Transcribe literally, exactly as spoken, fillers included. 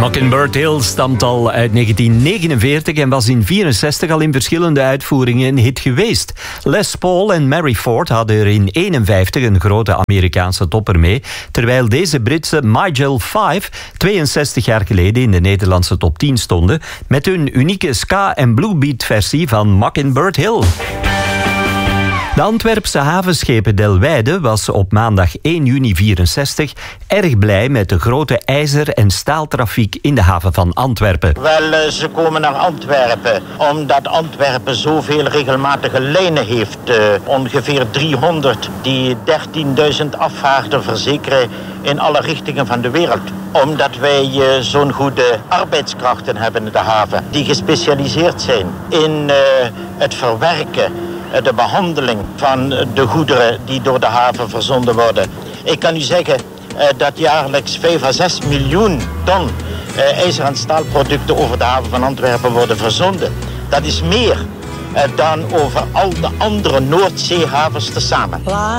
Mockingbird Hill stamt al uit negentien negenenveertig en was in vierenzestig al in verschillende uitvoeringen een hit geweest. Les Paul en Mary Ford hadden er in eenenvijftig een grote Amerikaanse topper mee, terwijl deze Britse Mygel vijf tweeënzestig jaar geleden in de Nederlandse top tien stonden met hun unieke ska- en bluebeat versie van Mockingbird Hill. De Antwerpse havenschepen Delwijde was op maandag één juni vierenzestig erg blij met de grote ijzer- en staaltrafiek in de haven van Antwerpen. Wel, ze komen naar Antwerpen omdat Antwerpen zoveel regelmatige lijnen heeft. Uh, ongeveer driehonderd die dertienduizend afvaarten verzekeren in alle richtingen van de wereld. Omdat wij uh, zo'n goede arbeidskrachten hebben in de haven die gespecialiseerd zijn in uh, het verwerken, de behandeling van de goederen die door de haven verzonden worden. Ik kan u zeggen uh, dat jaarlijks vijf à zes miljoen ton uh, ijzer- en staalproducten over de haven van Antwerpen worden verzonden. Dat is meer uh, dan over al de andere Noordzeehavens tezamen.